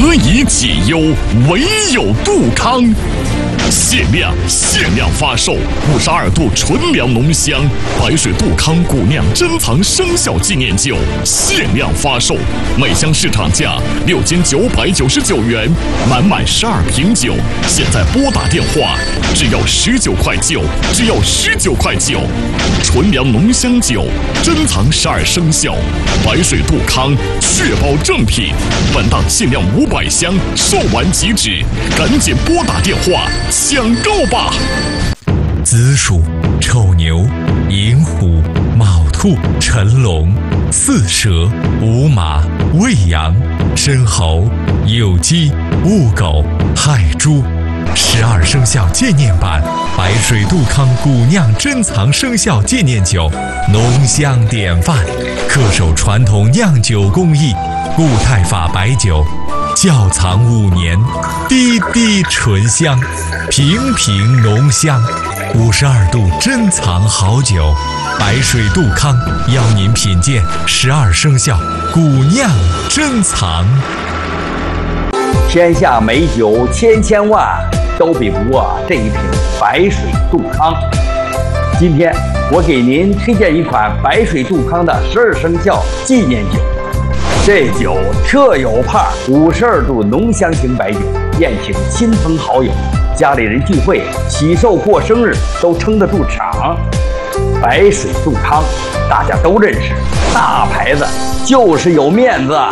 以解忧，唯有杜康。限量发售52度纯粮浓香白水杜康古酿珍藏生肖纪念酒，限量发售，每箱市场价6999元，满12瓶酒，现在拨打电话只要19块9，只要19块9。纯粮浓香酒，珍藏12生肖，白水杜康，确保正品。本档限量500箱，售完即止，赶紧拨打电话抢购吧！ 子鼠、丑牛、寅虎、卯兔、辰龙、巳蛇、午马、未羊、申猴、酉鸡、戊狗、亥猪。12生肖纪念版白水杜康古酿珍藏生肖纪念酒，浓香典范，恪守传统酿酒工艺，固态法白酒，窖藏5年，滴滴醇香，瓶瓶浓香，52度珍藏好酒，白水杜康邀您品鉴12生肖古酿珍藏。 天下美酒千万，都比不过这一瓶白水杜康。今天我给您推荐一款白水杜康的12生肖纪念酒。这酒特有派，52度浓香型白酒，宴请亲朋好友、家里人聚会、喜寿过生日都撑得住场。白水杜康大家都认识，大牌子就是有面子。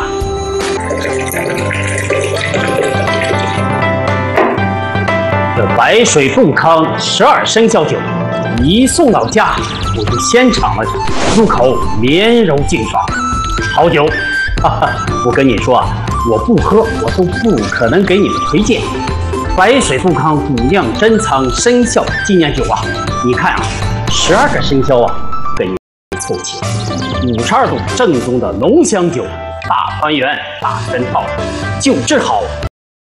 这白水杜康12生肖酒一送到家，我就先尝了，入口绵柔劲爽，好酒。我跟你说啊，我不喝我都不可能给你们推荐。白水杜康古酿珍藏生肖纪念酒啊，你看啊，12个生肖啊跟你凑齐，52度正宗的浓香酒，大团圆大珍宝，酒质好。